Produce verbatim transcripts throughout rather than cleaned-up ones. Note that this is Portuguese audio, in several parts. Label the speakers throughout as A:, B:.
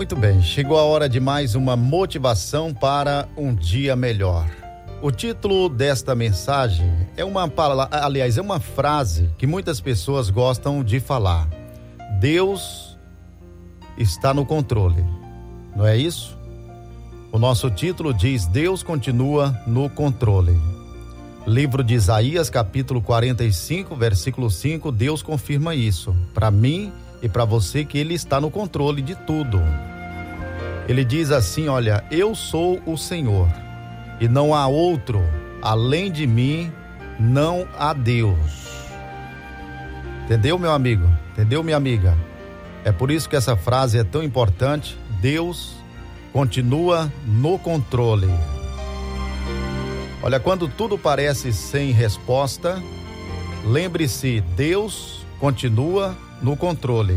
A: Muito bem, chegou a hora de mais uma motivação para um dia melhor. O título desta mensagem é uma palavra, aliás, é uma frase que muitas pessoas gostam de falar. Deus está no controle. Não é isso? O nosso título diz: Deus continua no controle. Livro de Isaías, capítulo quarenta e cinco, versículo cinco, Deus confirma isso para mim e para você, que Ele está no controle de tudo. Ele diz assim: olha, eu sou o Senhor e não há outro, além de mim não há Deus. Entendeu, meu amigo? Entendeu, minha amiga? É por isso que essa frase é tão importante. Deus continua no controle. Olha, quando tudo parece sem resposta, lembre-se, Deus continua no controle.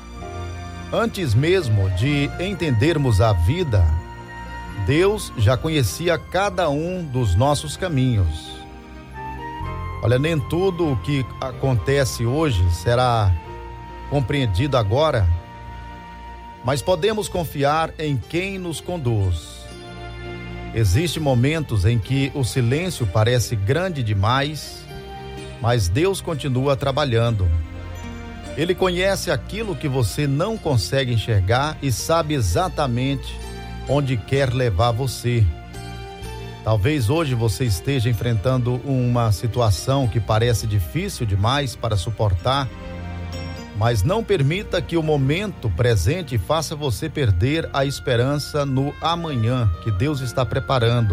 A: Antes mesmo de entendermos a vida, Deus já conhecia cada um dos nossos caminhos. Olha, nem tudo o que acontece hoje será compreendido agora, mas podemos confiar em quem nos conduz. Existem momentos em que o silêncio parece grande demais, mas Deus continua trabalhando. Ele conhece aquilo que você não consegue enxergar e sabe exatamente onde quer levar você. Talvez hoje você esteja enfrentando uma situação que parece difícil demais para suportar, mas não permita que o momento presente faça você perder a esperança no amanhã que Deus está preparando.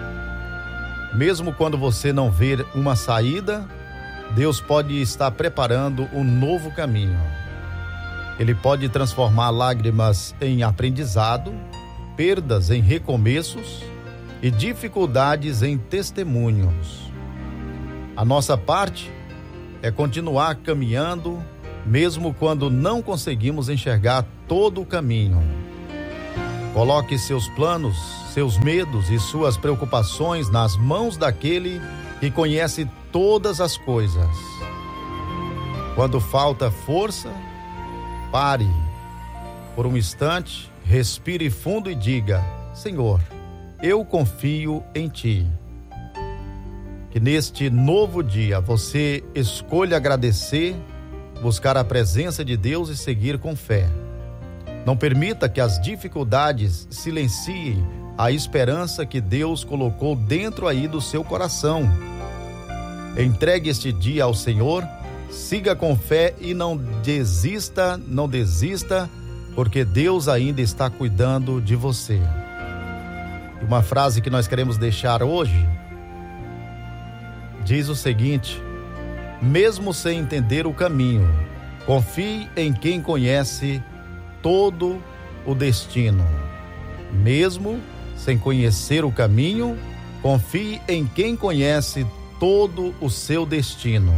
A: Mesmo quando você não ver uma saída, Deus pode estar preparando um novo caminho. Ele pode transformar lágrimas em aprendizado, perdas em recomeços e dificuldades em testemunhos. A nossa parte é continuar caminhando, mesmo quando não conseguimos enxergar todo o caminho. Coloque seus planos, seus medos e suas preocupações nas mãos daquele que conhece todas as coisas. Quando falta força, pare por um instante, respire fundo e diga: Senhor, eu confio em Ti. Que neste novo dia você escolha agradecer, buscar a presença de Deus e seguir com fé. Não permita que as dificuldades silenciem a esperança que Deus colocou dentro aí do seu coração. Entregue este dia ao Senhor, siga com fé e não desista, não desista, porque Deus ainda está cuidando de você. Uma frase que nós queremos deixar hoje diz o seguinte: mesmo sem entender o caminho, confie em quem conhece todo o destino. Mesmo sem conhecer o caminho, confie em quem conhece todo o seu destino.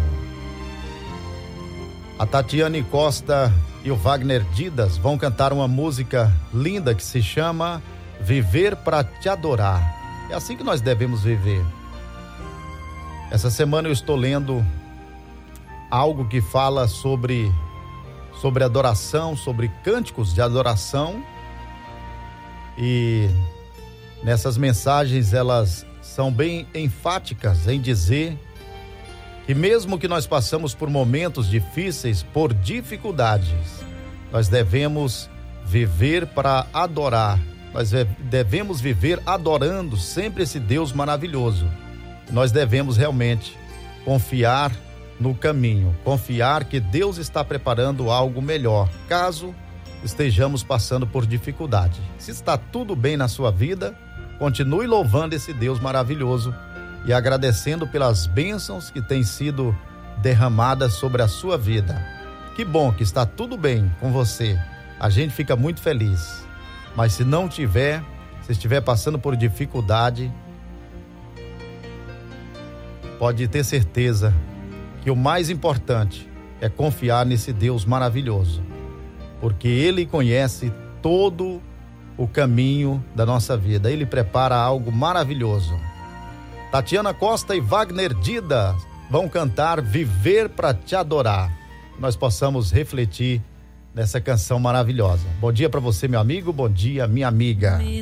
A: A Tatiane Costa e o Wagner Didas vão cantar uma música linda que se chama Viver para Te Adorar. É assim que nós devemos viver. Essa semana eu estou lendo algo que fala sobre, sobre adoração, sobre cânticos de adoração. E nessas mensagens elas são bem enfáticas em dizer que mesmo que nós passamos por momentos difíceis, por dificuldades, nós devemos viver para adorar. Nós devemos viver adorando sempre esse Deus maravilhoso. Nós devemos realmente confiar no caminho, confiar que Deus está preparando algo melhor, caso estejamos passando por dificuldade. Se está tudo bem na sua vida, continue louvando esse Deus maravilhoso e agradecendo pelas bênçãos que têm sido derramadas sobre a sua vida. Que bom que está tudo bem com você. A gente fica muito feliz. Mas se não tiver, se estiver passando por dificuldade, pode ter certeza que o mais importante é confiar nesse Deus maravilhoso, porque Ele conhece todo o caminho da nossa vida. Ele prepara algo maravilhoso. Tatiana Costa e Wagner Didas vão cantar Viver para Te Adorar. Nós possamos refletir nessa canção maravilhosa. Bom dia para você, meu amigo, bom dia, minha amiga.